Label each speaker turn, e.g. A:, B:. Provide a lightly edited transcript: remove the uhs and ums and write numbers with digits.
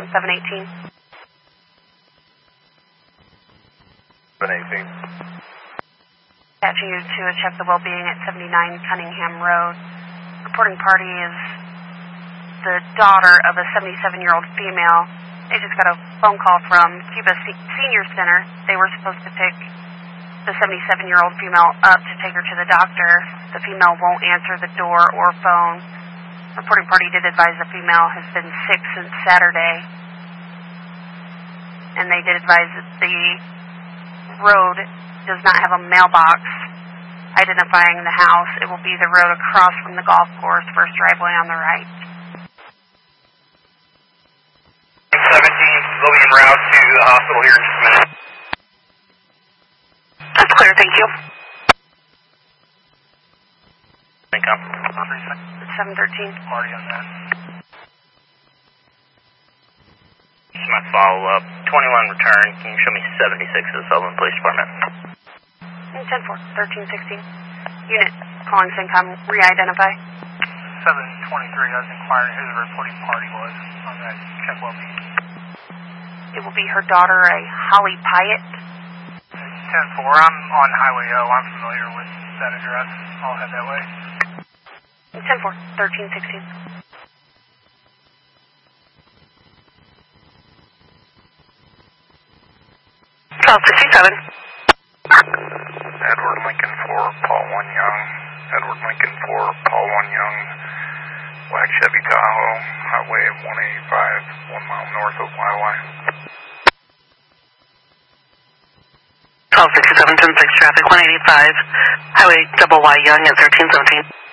A: 718.
B: 718.
A: Attaching you to a check the well-being at 79 Cunningham Road. Reporting party is the daughter of a 77-year-old female. They just got a phone call from Cuba Senior Center. They were supposed to pick the 77-year-old female up to take her to the doctor. The female won't answer the door or phone. Reporting party did advise the female has been sick since Saturday. And they did advise that the road does not have a mailbox identifying the house. It will be the road across from the golf course, first driveway on the right.
B: 17, they'll be en route to the hospital here in just a minute.
A: That's clear, thank you.
B: Thank you.
A: 713.
B: Marty on that. This is my follow-up. 21 return. Can you show me 76 at the Sutherland Police Department?
A: 10-4, 1316. Unit calling Syncom, re-identify.
C: 723, I was inquiring who the reporting party was on that check well-being.
A: It will be her daughter, a Holly Pyatt.
C: 10-4, I'm on Highway O. I'm familiar with that address. I'll head that way.
A: 10-4, 1316. Call 67.
B: Edward Lincoln for Paul 1 Young. Edward Lincoln for Paul 1 Young. Black Chevy Tahoe, Highway 185, 1 mile north of YY.
A: Call 67, 10-6 traffic, 185, Highway double Y Young at 1317.